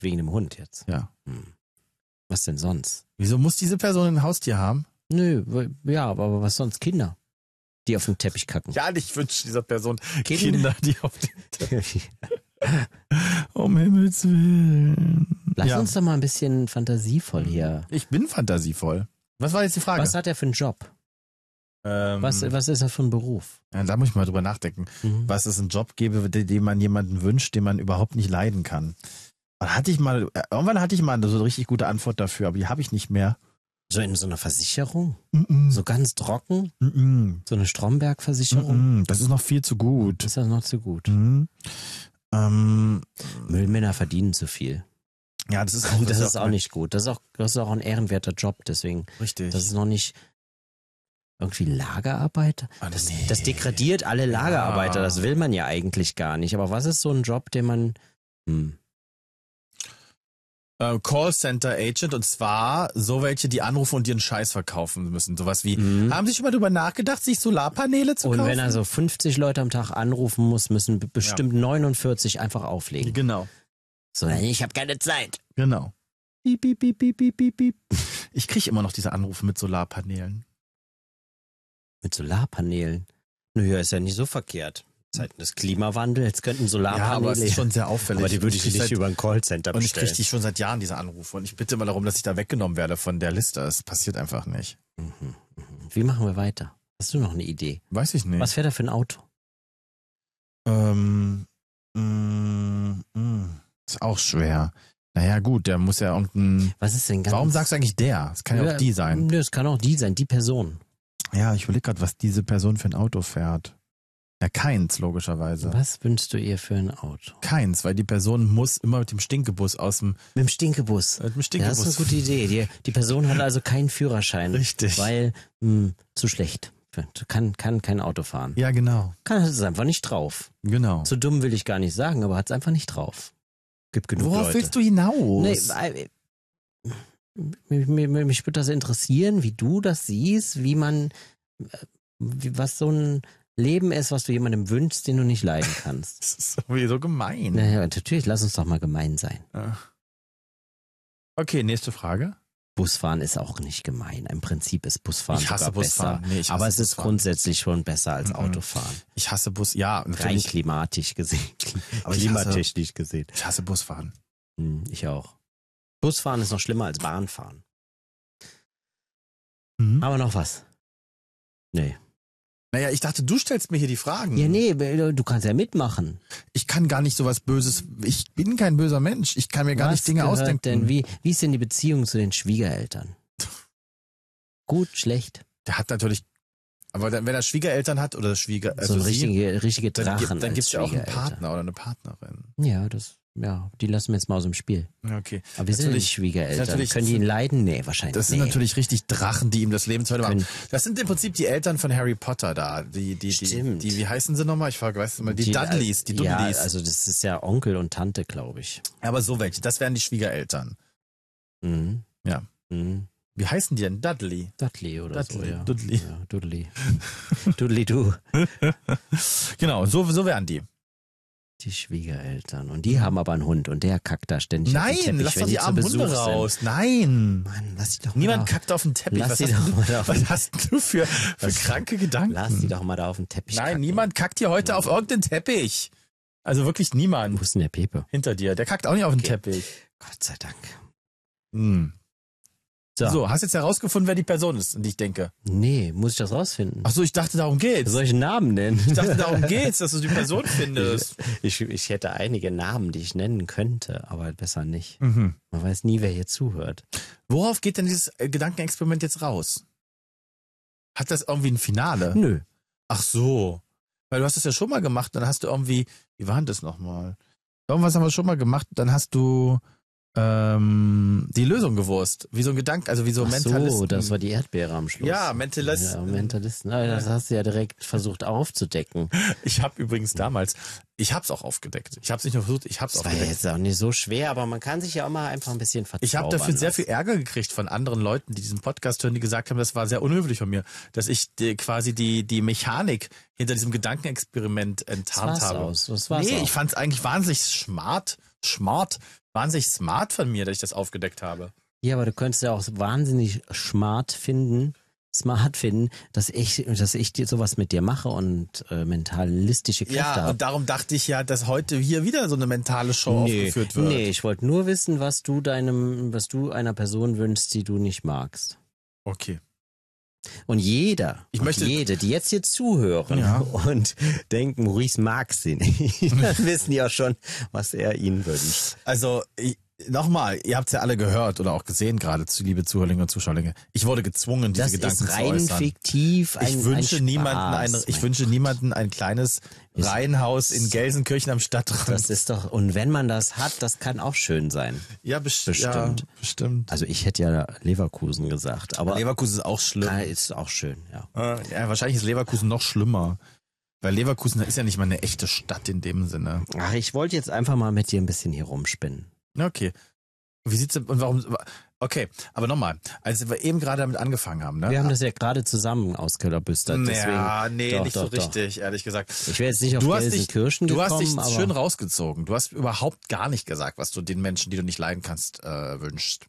Wegen dem Hund jetzt. Ja. Was denn sonst? Wieso muss diese Person ein Haustier haben? Nö, ja, aber was sonst? Kinder, die auf den Teppich kacken. Ja, ich wünsche dieser Person Kinder. die auf den Um Himmels Willen. Lass uns doch mal ein bisschen fantasievoll hier. Ich bin fantasievoll. Was war jetzt die Frage? Was hat er für einen Job? Was ist er für ein Beruf? Ja, da muss ich mal drüber nachdenken. Was es einen Job gäbe, den man jemanden wünscht, den man überhaupt nicht leiden kann. Irgendwann hatte ich mal so eine richtig gute Antwort dafür, aber die habe ich nicht mehr. So in so einer Versicherung? Mm-mm. So ganz trocken? Mm-mm. So eine Stromberg-Versicherung? Mm-mm. Das ist noch viel zu gut. Ist das noch zu gut? Müllmänner verdienen zu viel. Ja, das ist auch nicht gut. Das ist auch ein ehrenwerter Job, deswegen. Richtig. Das ist noch nicht irgendwie Lagerarbeit. Das degradiert alle Lagerarbeiter, das will man ja eigentlich gar nicht. Aber was ist so ein Job, den man... Callcenter Agent, und zwar so welche, die anrufen und dir einen Scheiß verkaufen müssen. Sowas wie, haben Sie schon mal drüber nachgedacht, sich Solarpaneele zu kaufen? Und wenn er so 50 Leute am Tag anrufen muss, müssen bestimmt 49 einfach auflegen. Genau. So, ich habe keine Zeit. Genau. Piep, piep, piep, piep, piep, piep, piep. Ich kriege immer noch diese Anrufe mit Solarpaneelen. Mit Solarpaneelen? Naja, ist ja nicht so verkehrt. Zeiten des Klimawandels könnten Solarpaneele... Ja, aber es ist schon sehr auffällig. Aber die würde ich nicht über ein Callcenter bestellen. Und ich kriege die schon seit Jahren, diese Anrufe. Und ich bitte immer darum, dass ich da weggenommen werde von der Liste. Es passiert einfach nicht. Wie machen wir weiter? Hast du noch eine Idee? Weiß ich nicht. Was wäre da für ein Auto? Ist auch schwer. Naja, gut, der muss ja irgendein... Was ist denn ganz... Warum sagst du eigentlich der? Es kann ja auch die sein. Nö, es kann auch die sein, die Person. Ja, ich überlege gerade, was diese Person für ein Auto fährt. Ja, keins, logischerweise. Was wünschst du ihr für ein Auto? Keins, weil die Person muss immer mit dem Stinkebus Mit dem Stinkebus. Mit dem Stinkebus. Ja, das ist eine gute Idee. Die Person hat also keinen Führerschein. Richtig. Weil, zu schlecht. Kann kein Auto fahren. Ja, genau. Hat es einfach nicht drauf. Genau. So dumm will ich gar nicht sagen, aber hat es einfach nicht drauf. Gibt genug Worauf Leute. willst du hinaus? Nee, mich würde das interessieren, wie du das siehst, was so ein Leben ist, was du jemandem wünschst, den du nicht leiden kannst. Das ist sowieso gemein. Naja, natürlich, lass uns doch mal gemein sein. Okay, nächste Frage. Busfahren ist auch nicht gemein. Im Prinzip ist Busfahren sogar Busfahren. besser. Nee, aber es ist grundsätzlich schon besser als Autofahren. Ich hasse Bus, ja. Natürlich. Rein klimatisch gesehen. Aber klimatechnisch gesehen. Ich hasse Busfahren. Ich auch. Busfahren ist noch schlimmer als Bahnfahren. Aber noch was? Nee. Naja, ich dachte, du stellst mir hier die Fragen. Ja, nee, du kannst ja mitmachen. Ich kann gar nicht sowas Böses, ich bin kein böser Mensch. Ich kann mir gar nicht Dinge ausdenken. Denn wie ist denn die Beziehung zu den Schwiegereltern? Gut, schlecht? Der hat natürlich, aber wenn er Schwiegereltern hat oder Schwieger... so eine richtige Drachen. Dann gibt es ja auch einen Schwiegereltern. Partner oder eine Partnerin. Ja, die lassen wir jetzt mal aus dem Spiel. Okay. Aber wir sind nicht Schwiegereltern. Können die ihn leiden? Nee, wahrscheinlich Das sind natürlich richtig Drachen, die ihm das Leben zur Hölle machen. Das sind im Prinzip die Eltern von Harry Potter da. Die, wie heißen sie nochmal? Ich vergesse mal. Die Dudleys, die Dudleys. Ja, also das ist ja Onkel und Tante, glaube ich. Aber so welche, das wären die Schwiegereltern. Ja. Wie heißen die denn? Dudley oder so, ja. Dudley. Ja, Dudley. Dudley, du. Genau, so wären die. Die Schwiegereltern. Und die haben aber einen Hund und der kackt da ständig auf den Teppich. Nein, lass doch die armen Hunde raus. Sind. Nein. Mann, lass die doch mal Niemand kackt auf den Teppich. Was hast du für kranke Gedanken? Lass die doch mal da auf den Teppich Nein, kacken. niemand kackt hier heute auf irgendeinen Teppich. Also wirklich niemand. Wo ist denn der Pepe? Hinter dir. Der kackt auch nicht auf den Teppich. Gott sei Dank. So, hast jetzt herausgefunden, wer die Person ist, an die ich denke? Nee, muss ich das rausfinden? Ach so, ich dachte, darum geht's. Soll ich einen Namen nennen? Ich dachte, darum geht's, dass du die Person findest. Ich hätte einige Namen, die ich nennen könnte, aber besser nicht. Man weiß nie, wer hier zuhört. Worauf geht denn dieses Gedankenexperiment jetzt raus? Hat das irgendwie ein Finale? Nö. Ach so. Weil du hast das ja schon mal gemacht, dann hast du irgendwie, wie war denn das nochmal? Irgendwas haben wir schon mal gemacht, dann hast du die Lösung gewusst. Wie so ein Gedanke, also wie so Mentalisten. So, das war die Erdbeere am Schluss. Ja, Mentalisten. Ja, Mentalisten. Das hast du ja direkt versucht aufzudecken. Ich habe übrigens damals, ich habe es auch aufgedeckt. Ich habe es nicht nur versucht, ich habe es aufgedeckt. Das war jetzt auch nicht so schwer, aber man kann sich ja auch mal einfach ein bisschen verzaubern. Ich habe dafür sehr viel Ärger gekriegt von anderen Leuten, die diesen Podcast hören, die gesagt haben, das war sehr unhöflich von mir, dass ich quasi die Mechanik hinter diesem Gedankenexperiment enttarnt habe. Das war's ich fand es eigentlich wahnsinnig smart, Wahnsinnig smart von mir, dass ich das aufgedeckt habe. Ja, aber du könntest ja auch wahnsinnig smart finden, dass ich dir sowas mit dir mache und mentalistische Kräfte Ja, habe. und darum dachte ich ja, dass heute hier wieder so eine mentale Show aufgeführt wird. Nee, ich wollte nur wissen, was du einer Person wünschst, die du nicht magst. Okay. Und jede, die jetzt hier zuhören und denken, Maurice mag sie nicht, dann wissen ja schon, was er ihnen wünscht. Also, nochmal, ihr habt es ja alle gehört oder auch gesehen gerade, liebe Zuhörlinge und Zuschauerlinge. Ich wurde gezwungen, diese Gedanken zu äußern. Das ist rein fiktiv. Ich wünsche niemanden ein kleines Reihenhaus in Gelsenkirchen am Stadtrand. Das ist doch, und wenn man das hat, das kann auch schön sein. Ja, bestimmt. Ja, bestimmt. Also ich hätte ja Leverkusen gesagt, aber Leverkusen ist auch schlimm. Ja, ist auch schön, ja. Ja, wahrscheinlich ist Leverkusen noch schlimmer. Weil Leverkusen ist ja nicht mal eine echte Stadt in dem Sinne. Ach, ich wollte jetzt einfach mal mit dir ein bisschen hier rumspinnen. Okay. Wie sieht's denn, und warum, okay, aber nochmal, als wir eben gerade damit angefangen haben, ne? Wir haben das ja gerade zusammen ausgelabüstert, deswegen. Ja, nee, nicht so richtig, ehrlich gesagt. Ich wäre jetzt nicht auf Gelsenkirchen gekommen, Du hast dich aber schön rausgezogen. Du hast überhaupt gar nicht gesagt, was du den Menschen, die du nicht leiden kannst, wünschst.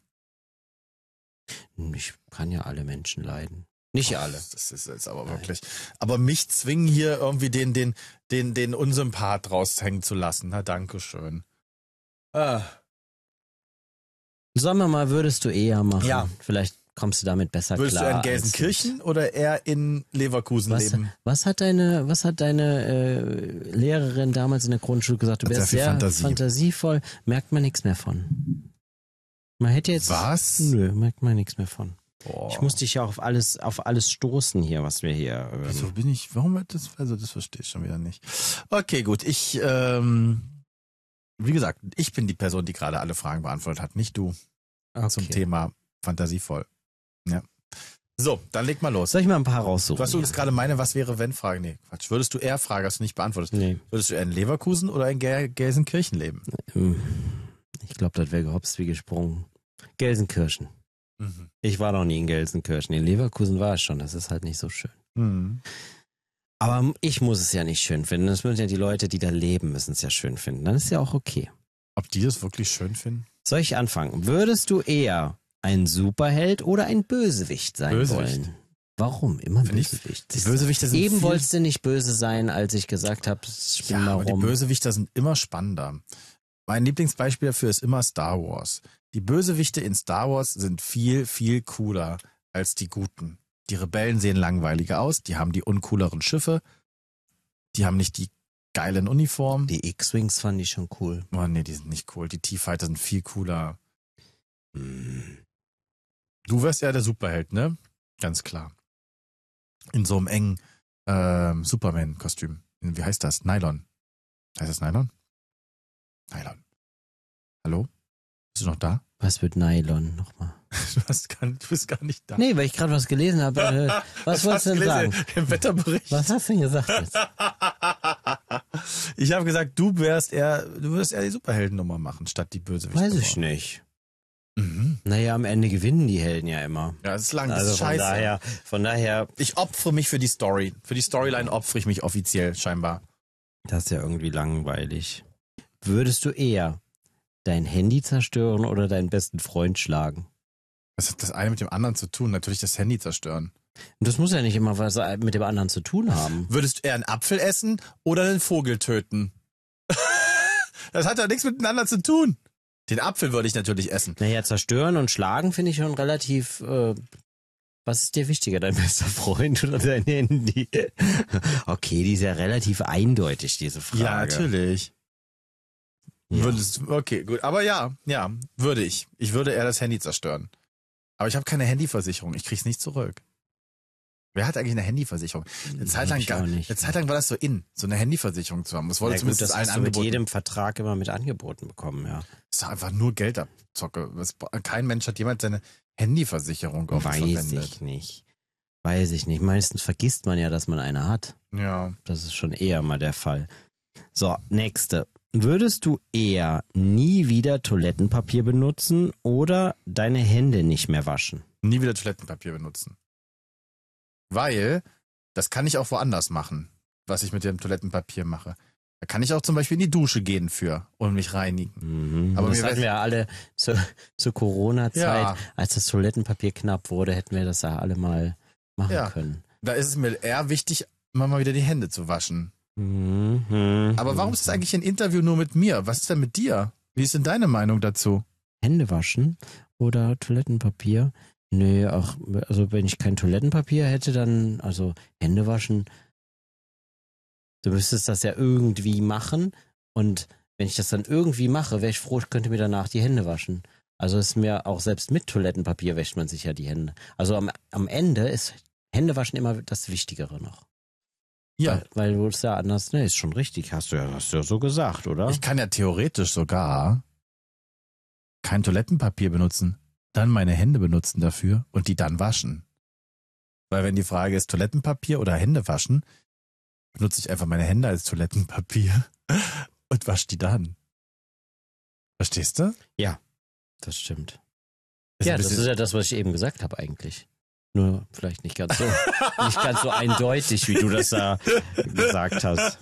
Ich kann ja alle Menschen leiden. Nicht alle. Das ist jetzt aber wirklich. Aber mich zwingen hier irgendwie den Unsympath raushängen zu lassen. Na, danke schön. Sagen wir mal, würdest du eher machen? Ja. Vielleicht kommst du damit besser Würdest klar. Würdest du in Gelsenkirchen oder eher in Leverkusen leben? Was hat deine Lehrerin damals in der Grundschule gesagt? Du wärst sehr fantasievoll. Merkt man nichts mehr von. Man hätte jetzt. Was? Nö, merkt man nichts mehr von. Boah. Ich muss dich ja auf alles stoßen hier, was wir hier. Warum wird das? Also das verstehe ich schon wieder nicht. Okay, gut. Wie gesagt, ich bin die Person, die gerade alle Fragen beantwortet hat, nicht du. Okay. Zum Thema fantasievoll. Ja. So, dann leg mal los. Soll ich mal ein paar raussuchen? Was du jetzt gerade meine, was wäre wenn Frage? Nee, Quatsch. Würdest du eher Frage, hast du nicht beantwortet. Nee. Würdest du eher in Leverkusen oder in Gelsenkirchen leben? Ich glaube, das wäre gehopst wie gesprungen. Gelsenkirchen. Mhm. Ich war noch nie in Gelsenkirchen. In Leverkusen war ich schon. Das ist halt nicht so schön. Mhm. Aber ich muss es ja nicht schön finden. Das müssen ja die Leute, die da leben, müssen es ja schön finden. Dann ist ja auch okay. Ob die das wirklich schön finden? Soll ich anfangen? Würdest du eher ein Superheld oder ein Bösewicht sein wollen? Warum? Immer Bösewicht. Die Bösewichter sind eben wolltest du nicht böse sein, als ich gesagt habe, spinn mal rum. Die Bösewichter sind immer spannender. Mein Lieblingsbeispiel dafür ist immer Star Wars. Die Bösewichte in Star Wars sind viel, viel cooler als die Guten. Die Rebellen sehen langweiliger aus, die haben die uncooleren Schiffe, die haben nicht die geilen Uniformen. Die X-Wings fand ich schon cool. Oh nee, die sind nicht cool. Die TIE-Fighter sind viel cooler. Du wärst eher der Superheld, ne? Ganz klar. In so einem engen Superman-Kostüm. Wie heißt das? Nylon. Heißt das Nylon? Nylon. Hallo? Bist du noch da? Was wird Nylon nochmal? Du bist gar nicht da. Nee, weil ich gerade was gelesen habe. Was wolltest du denn sagen? Im Wetterbericht. Was hast du denn gesagt jetzt? Ich habe gesagt, du würdest eher die Superheldennummer machen, statt die Bösewichte. Weiß ich nicht. Mhm. Naja, am Ende gewinnen die Helden ja immer. Ja, das ist lang, das Also ist scheiße. Von daher. Ich opfere mich für die Story. Für die Storyline opfere ich mich offiziell, scheinbar. Das ist ja irgendwie langweilig. Würdest du eher dein Handy zerstören oder deinen besten Freund schlagen? Was hat das eine mit dem anderen zu tun? Natürlich das Handy zerstören. Und das muss ja nicht immer was mit dem anderen zu tun haben. Würdest du eher einen Apfel essen oder einen Vogel töten? Das hat ja nichts miteinander zu tun. Den Apfel würde ich natürlich essen. Naja, zerstören und schlagen finde ich schon relativ. Was ist dir wichtiger, dein bester Freund oder dein Handy? Okay, die ist ja relativ eindeutig, diese Frage. Ja, natürlich. Ja. Okay, gut. Aber ja, würde ich. Ich würde eher das Handy zerstören. Aber ich habe keine Handyversicherung. Ich krieg's nicht zurück. Wer hat eigentlich eine Handyversicherung? Eine Zeit lang war das so so eine Handyversicherung zu haben. Das wurde zumindest das allen hast du angeboten. mit jedem Vertrag immer mit angeboten bekommen, ja. Das ist doch einfach nur Geldabzocke. Kein Mensch hat jemals seine Handyversicherung verwendet. Weiß ich nicht. Meistens vergisst man ja, dass man eine hat. Ja. Das ist schon eher mal der Fall. So, nächste. Würdest du eher nie wieder Toilettenpapier benutzen oder deine Hände nicht mehr waschen? Nie wieder Toilettenpapier benutzen. Weil, das kann ich auch woanders machen, was ich mit dem Toilettenpapier mache. Da kann ich auch zum Beispiel in die Dusche gehen und mich reinigen. Mhm. Aber das mir hatten wir ja alle zur Corona-Zeit, Ja. als das Toilettenpapier knapp wurde, hätten wir das ja alle mal machen können. Da ist es mir eher wichtig, immer mal wieder die Hände zu waschen. Mhm. Aber warum ist das eigentlich ein Interview nur mit mir? Was ist denn mit dir? Wie ist denn deine Meinung dazu? Hände waschen oder Toilettenpapier? Nö, auch, also wenn ich kein Toilettenpapier hätte, dann, also Hände waschen, du müsstest das ja irgendwie machen und wenn ich das dann irgendwie mache, wäre ich froh, ich könnte mir danach die Hände waschen. Also ist mir auch selbst mit Toilettenpapier wäscht man sich ja die Hände. Also am Ende ist Händewaschen immer das Wichtigere noch. Ja. Weil du es ja anders, ne, ist schon richtig, hast du ja so gesagt, oder? Ich kann ja theoretisch sogar kein Toilettenpapier benutzen, dann meine Hände benutzen dafür und die dann waschen. Weil wenn die Frage ist Toilettenpapier oder Hände waschen, benutze ich einfach meine Hände als Toilettenpapier und wasche die dann. Verstehst du? Ja, das stimmt. Ist Ja, ein das bisschen- ist ja das, was ich eben gesagt habe eigentlich. Nur vielleicht nicht ganz so, nicht ganz so eindeutig, wie du das da gesagt hast.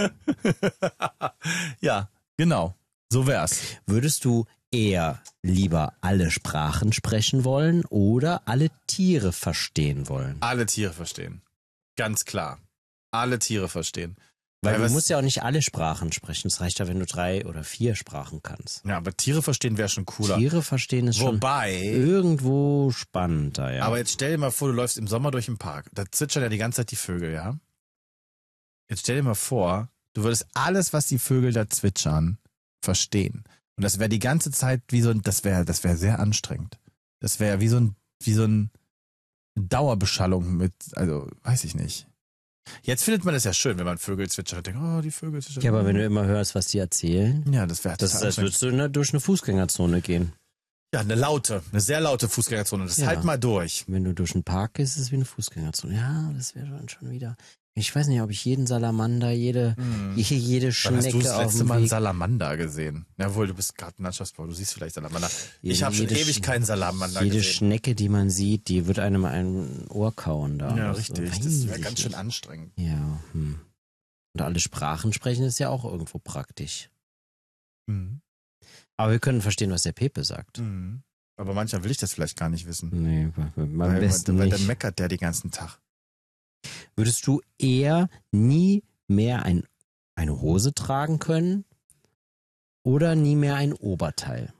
Ja, genau. So wär's. Würdest du eher lieber alle Sprachen sprechen wollen oder alle Tiere verstehen wollen? Alle Tiere verstehen. Ganz klar. Alle Tiere verstehen. Weil du was- musst ja auch nicht alle Sprachen sprechen. Es reicht ja, wenn du 3 oder 4 Sprachen kannst. Ja, aber Tiere verstehen wäre schon cooler. Tiere verstehen ist schon Wobei, irgendwo spannender, ja. aber jetzt stell dir mal vor, du läufst im Sommer durch den Park. Da zwitschern ja die ganze Zeit die Vögel, ja? Jetzt stell dir mal vor, du würdest alles, was die Vögel da zwitschern, verstehen. Und das wäre die ganze Zeit wie so ein, das wäre sehr anstrengend. Das wäre wie so ein Dauerbeschallung mit, also, weiß ich nicht. Jetzt findet man das ja schön, wenn man Vögel zwitschert und denkt, oh, die Vögel zwitschern. Ja, aber wenn du immer hörst, was die erzählen, Ja, das wäre das ist, total als anstrengend. würdest du durch eine Fußgängerzone gehen. Ja, eine sehr laute Fußgängerzone. Das Ja. halt mal durch. Wenn du durch einen Park gehst, ist es wie eine Fußgängerzone. Ja, das wäre dann schon wieder. Ich weiß nicht, ob ich jeden Salamander, jede Wann hast du Schnecke das auf letzte dem Mal einen Weg. Salamander gesehen? Jawohl, du bist gerade ein Landschaftsbau, du siehst vielleicht Salamander. Ich habe schon Jede ewig keinen Salamander Jede gesehen. Schnecke, die man sieht, die wird einem ein Ohr kauen da. Ja, Das richtig. weiß Das wäre ich ganz schön nicht. anstrengend. Ja, Und alle Sprachen sprechen ist ja auch irgendwo praktisch. Mhm. Aber wir können verstehen, was der Pepe sagt. Mhm. Aber manchmal will ich das vielleicht gar nicht wissen. Nee, am Weil besten dann nicht. meckert der den ganzen Tag. Würdest du eher nie mehr eine Hose tragen können oder nie mehr ein Oberteil?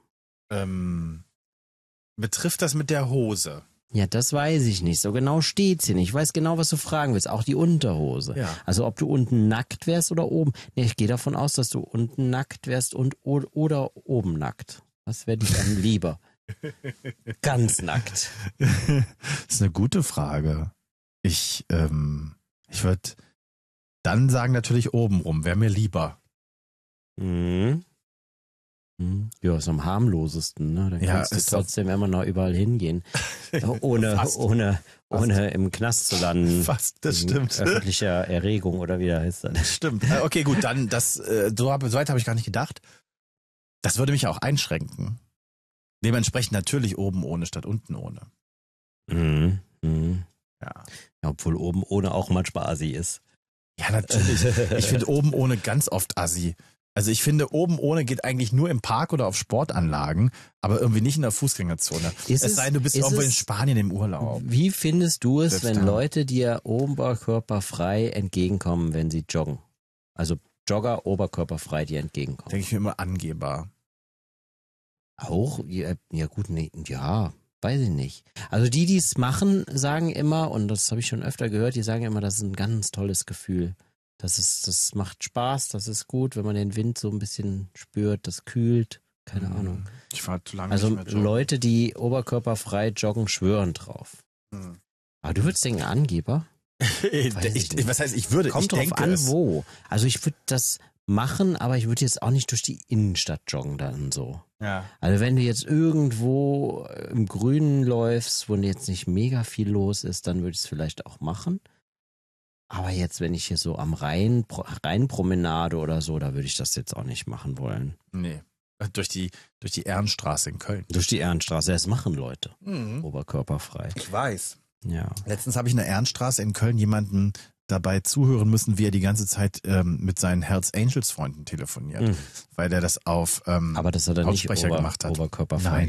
Betrifft das mit der Hose? Ja, das weiß ich nicht. So genau steht's hier nicht. Ich weiß genau, was du fragen willst. Auch die Unterhose. Ja. Also ob du unten nackt wärst oder oben. Nee, ich gehe davon aus, dass du unten nackt wärst oder oben nackt. Was wäre dir dann lieber? Ganz nackt. Das ist eine gute Frage. Ich würde dann sagen natürlich obenrum, wäre mir lieber. Mhm. Ja, ist am harmlosesten, ne? Dann Ja, kannst du ist doch- trotzdem immer noch überall hingehen. Ohne im Knast zu landen. Fast, das Wegen stimmt. öffentlicher Erregung oder wie der heißt das. Stimmt. Okay, gut, dann so weit habe ich gar nicht gedacht. Das würde mich auch einschränken. Dementsprechend natürlich oben ohne statt unten ohne. Mhm. Mhm. Ja. Ja, obwohl oben ohne auch manchmal assi ist. Ja, natürlich. Ich finde oben ohne ganz oft assi. Also ich finde, oben ohne geht eigentlich nur im Park oder auf Sportanlagen, aber irgendwie nicht in der Fußgängerzone. Ist Es sei denn, du bist ist irgendwo in es- Spanien im Urlaub. Wie findest du es, Selbst wenn da. Leute dir oberkörperfrei entgegenkommen, wenn sie joggen? Also Jogger oberkörperfrei dir entgegenkommen. Denke ich mir immer angehbar. Auch? Ja gut, nee, ja, weiß ich nicht. Also die es machen, sagen immer, und das habe ich schon öfter gehört, die sagen immer, das ist ein ganz tolles Gefühl. Das macht Spaß, das ist gut, wenn man den Wind so ein bisschen spürt, das kühlt, keine Ahnung. Ich war zu lange Also nicht mehr joggen. Leute, die oberkörperfrei joggen, schwören drauf. Hm. Aber du würdest denken, Angeber? Weiß ich nicht. Was heißt, ich würde, Kommt ich drauf denke an, es. wo. Also ich würde das machen, aber ich würde jetzt auch nicht durch die Innenstadt joggen dann so. Ja. Also wenn du jetzt irgendwo im Grünen läufst, wo jetzt nicht mega viel los ist, dann würde ich es vielleicht auch machen. Aber jetzt, wenn ich hier so am Rheinpromenade oder so, da würde ich das jetzt auch nicht machen wollen. Nee. Durch die Ehrenstraße in Köln. Durch die Ehrenstraße, das machen Leute. Mhm. Oberkörperfrei. Ich weiß. Ja. Letztens habe ich in der Ehrenstraße in Köln jemanden dabei zuhören müssen, wie er die ganze Zeit mit seinen Hells Angels Freunden telefoniert, weil er das auf Aber das hat er nicht Lautsprecher gemacht hat. oberkörperfrei Nein.